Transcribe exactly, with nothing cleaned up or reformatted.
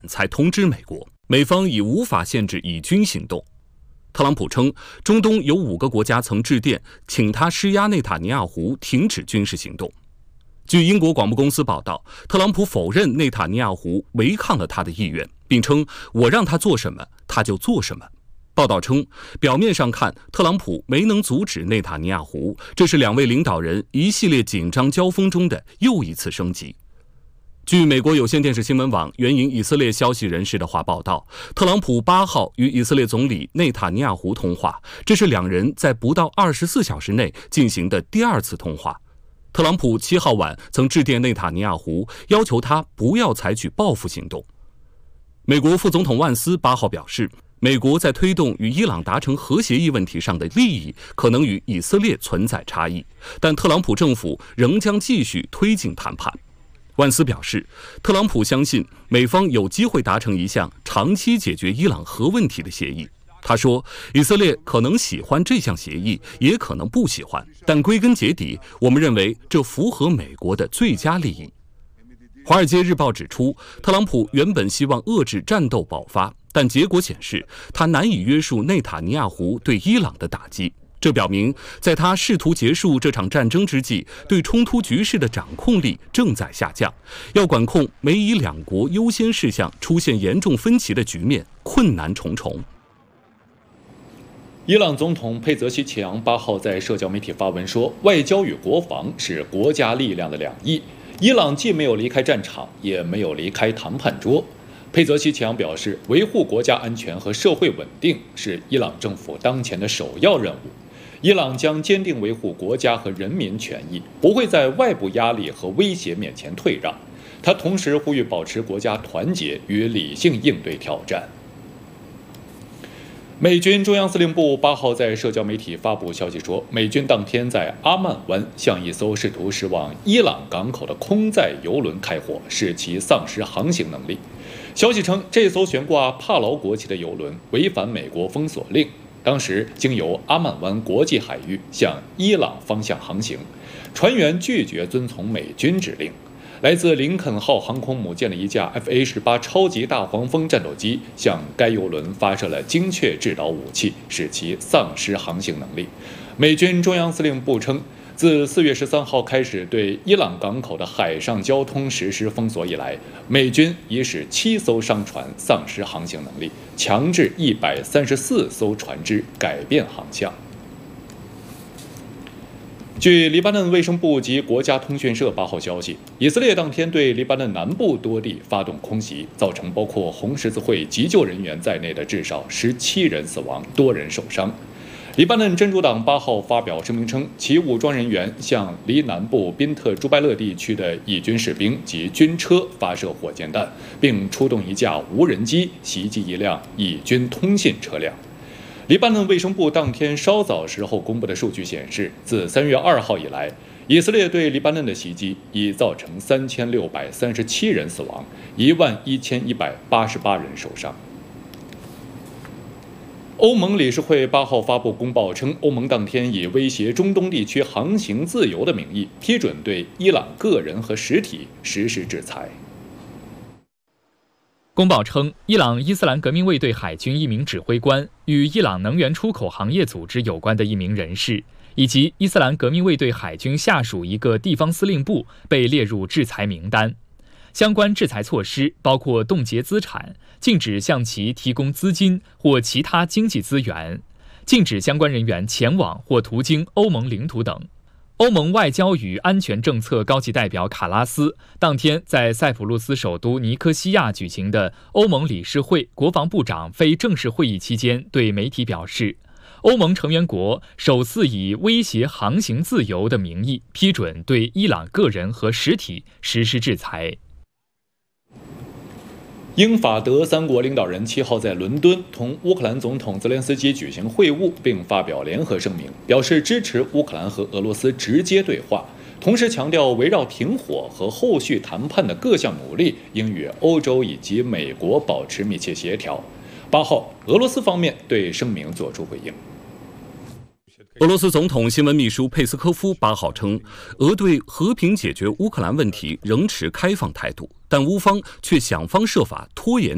才通知美国，美方已无法限制以军行动。特朗普称，中东有五个国家曾致电请他施压内塔尼亚胡停止军事行动。据英国广播公司报道，特朗普否认内塔尼亚胡违抗了他的意愿，并称我让他做什么他就做什么。报道称，表面上看，特朗普没能阻止内塔尼亚胡，这是两位领导人一系列紧张交锋中的又一次升级。据美国有线电视新闻网援引以色列消息人士的话报道，特朗普八号与以色列总理内塔尼亚胡通话，这是两人在不到二十四小时内进行的第二次通话。特朗普七号晚曾致电内塔尼亚胡，要求他不要采取报复行动。美国副总统万斯八号表示，美国在推动与伊朗达成核协议问题上的利益可能与以色列存在差异，但特朗普政府仍将继续推进谈判。万斯表示，特朗普相信美方有机会达成一项长期解决伊朗核问题的协议。他说，以色列可能喜欢这项协议，也可能不喜欢，但归根结底，我们认为这符合美国的最佳利益。华尔街日报指出，特朗普原本希望遏制战斗爆发，但结果显示他难以约束内塔尼亚胡对伊朗的打击。这表明，在他试图结束这场战争之际，对冲突局势的掌控力正在下降。要管控美以两国优先事项出现严重分歧的局面，困难重重。 伊朗总统佩泽西奇扬八号在社交媒体发文说，外交与国防是国家力量的两翼，伊朗既没有离开战场，也没有离开谈判桌。佩泽西奇扬表示，维护国家安全和社会稳定是伊朗政府当前的首要任务。伊朗将坚定维护国家和人民权益，不会在外部压力和威胁面前退让。他同时呼吁保持国家团结与理性应对挑战。美军中央司令部八号在社交媒体发布消息说，美军当天在阿曼湾向一艘试图驶往伊朗港口的空载油轮开火，使其丧失航行能力。消息称，这艘悬挂帕劳国旗的油轮违反美国封锁令，当时经由阿曼湾国际海域向伊朗方向航行，船员拒绝遵从美军指令。来自林肯号航空母舰的一架 F A 十八 超级大黄蜂战斗机向该油轮发射了精确制导武器，使其丧失航行能力。美军中央司令部称，自四月十三号开始对伊朗港口的海上交通实施封锁以来，美军已使七艘商船丧失航行能力，强制一百三十四艘船只改变航向。据黎巴嫩卫生部及国家通讯社八号消息，以色列当天对黎巴嫩南部多地发动空袭，造成包括红十字会急救人员在内的至少十七人死亡，多人受伤。黎巴嫩真主党八号发表声明称，其武装人员向离南部宾特朱拜勒地区的以军士兵及军车发射火箭弹，并出动一架无人机袭击一辆以军通信车辆。黎巴嫩卫生部当天稍早时候公布的数据显示，自三月二号以来，以色列对黎巴嫩的袭击已造成三千六百三十七人死亡，一万一千一百八十八人受伤。欧盟理事会八号发布公报称，欧盟当天以威胁中东地区航行自由的名义，批准对伊朗个人和实体实施制裁。 公报称，伊朗伊斯兰革命卫队海军一名指挥官、与伊朗能源出口行业组织有关的一名人士，以及伊斯兰革命卫队海军下属一个地方司令部被列入制裁名单。相关制裁措施包括冻结资产、禁止向其提供资金或其他经济资源、禁止相关人员前往或途经欧盟领土等。欧盟外交与安全政策高级代表卡拉斯当天在塞浦路斯首都尼科西亚举行的欧盟理事会国防部长非正式会议期间对媒体表示，欧盟成员国首次以威胁航行自由的名义批准对伊朗个人和实体实施制裁。 英法德三国领导人七号在伦敦同乌克兰总统泽连斯基举行会晤，并发表联合声明，表示支持乌克兰和俄罗斯直接对话，同时强调围绕停火和后续谈判的各项努力应与欧洲以及美国保持密切协调。八号，俄罗斯方面对声明作出回应。 俄罗斯总统新闻秘书佩斯科夫八号称，俄对和平解决乌克兰问题仍持开放态度，但乌方却想方设法拖延